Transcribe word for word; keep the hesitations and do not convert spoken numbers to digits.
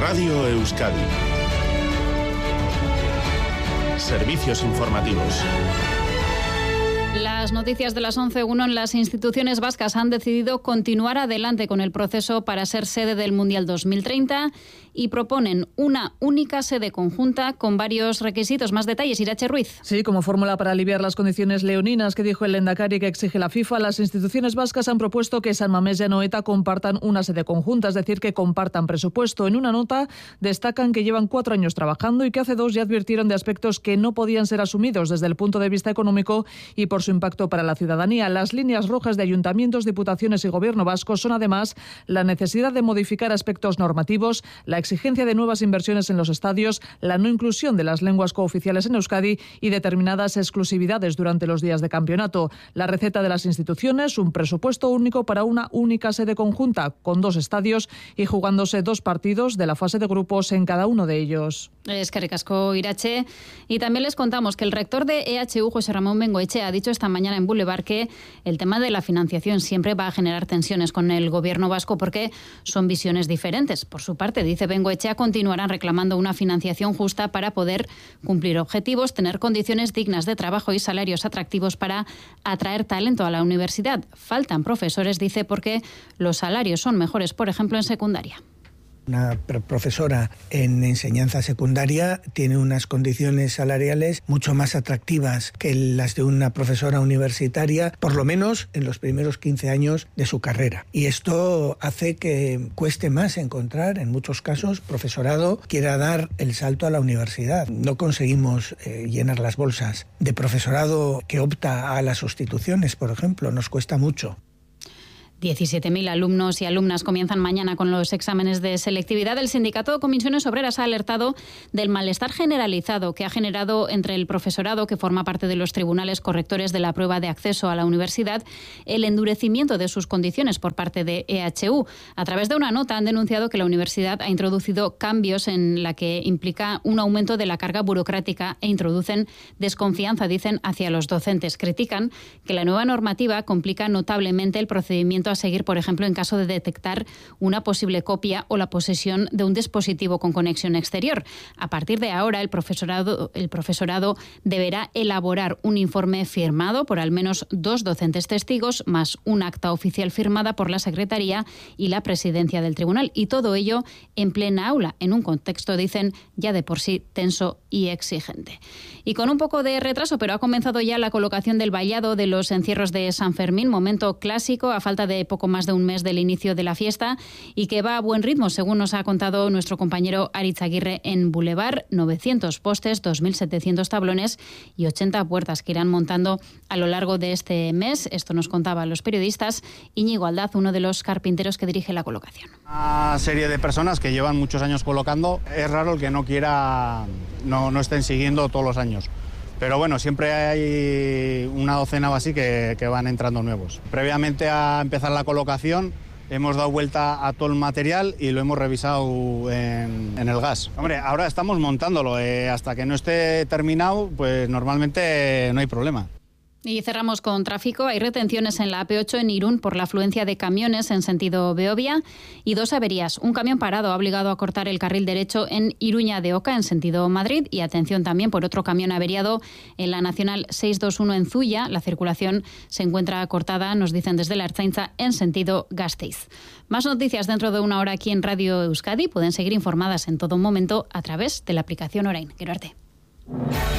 Radio Euskadi. Servicios informativos. Las noticias de las once uno. Las instituciones vascas han decidido continuar adelante con el proceso para ser sede del Mundial dos mil treinta y proponen una única sede conjunta con varios requisitos. Más detalles, Irache Ruiz. Sí, como fórmula para aliviar las condiciones leoninas que dijo el Lehendakari que exige la FIFA, las instituciones vascas han propuesto que San Mamés y Anoeta compartan una sede conjunta, es decir, que compartan presupuesto. En una nota destacan que llevan cuatro años trabajando y que hace dos ya advirtieron de aspectos que no podían ser asumidos desde el punto de vista económico y por su impacto para la ciudadanía. Las líneas rojas de ayuntamientos, diputaciones y gobierno vasco son además la necesidad de modificar aspectos normativos, la exigencia de nuevas inversiones en los estadios, la no inclusión de las lenguas cooficiales en Euskadi y determinadas exclusividades durante los días de campeonato. La receta de las instituciones, un presupuesto único para una única sede conjunta, con dos estadios y jugándose dos partidos de la fase de grupos en cada uno de ellos. Eskerrik asko, Irache. Y también les contamos que el rector de E H U, José Ramón Bengoechea, ha dicho esta mañana en Boulevard que el tema de la financiación siempre va a generar tensiones con el gobierno vasco porque son visiones diferentes. Por su parte, dice Bengoechea, continuarán reclamando una financiación justa para poder cumplir objetivos, tener condiciones dignas de trabajo y salarios atractivos para atraer talento a la universidad. Faltan profesores, dice, porque los salarios son mejores, por ejemplo, en secundaria. Una profesora en enseñanza secundaria tiene unas condiciones salariales mucho más atractivas que las de una profesora universitaria, por lo menos en los primeros quince años de su carrera. Y esto hace que cueste más encontrar, en muchos casos, profesorado que quiera dar el salto a la universidad. No conseguimos eh, llenar las bolsas de profesorado que opta a las sustituciones, por ejemplo, nos cuesta mucho. diecisiete mil alumnos y alumnas comienzan mañana con los exámenes de selectividad. El Sindicato de Comisiones Obreras ha alertado del malestar generalizado que ha generado entre el profesorado que forma parte de los tribunales correctores de la prueba de acceso a la universidad el endurecimiento de sus condiciones por parte de E H U. A través de una nota han denunciado que la universidad ha introducido cambios en la que implica un aumento de la carga burocrática e introducen desconfianza, dicen, hacia los docentes. Critican que la nueva normativa complica notablemente el procedimiento a seguir, por ejemplo, en caso de detectar una posible copia o la posesión de un dispositivo con conexión exterior. A partir de ahora, el profesorado, el profesorado deberá elaborar un informe firmado por al menos dos docentes testigos, más un acta oficial firmada por la Secretaría y la Presidencia del Tribunal. Y todo ello en plena aula, en un contexto, dicen, ya de por sí tenso y exigente. Y con un poco de retraso, pero ha comenzado ya la colocación del vallado de los encierros de San Fermín, momento clásico a falta de poco más de un mes del inicio de la fiesta y que va a buen ritmo, según nos ha contado nuestro compañero Aritz Aguirre en Boulevard. novecientos postes, dos mil setecientos tablones y ochenta puertas que irán montando a lo largo de este mes. Esto nos contaban los periodistas. Íñigo Aldaz, uno de los carpinteros que dirige la colocación. Una serie de personas que llevan muchos años colocando. Es raro el que no quiera, no, no estén siguiendo todos los años. Pero bueno, siempre hay una docena o así que, que van entrando nuevos. Previamente a empezar la colocación hemos dado vuelta a todo el material y lo hemos revisado en, en el gas. Hombre, ahora estamos montándolo. Eh, hasta que no esté terminado, pues normalmente no hay problema. Y cerramos con tráfico. Hay retenciones en la A P ocho en Irún por la afluencia de camiones en sentido Beovia y dos averías. Un camión parado ha obligado a cortar el carril derecho en Iruña de Oca en sentido Madrid y atención también por otro camión averiado en la Nacional seiscientos veintiuno en Zuya. La circulación se encuentra cortada, nos dicen desde la Ertzaintza, en sentido Gasteiz. Más noticias dentro de una hora aquí en Radio Euskadi. Pueden seguir informadas en todo momento a través de la aplicación Orain. Gero arte.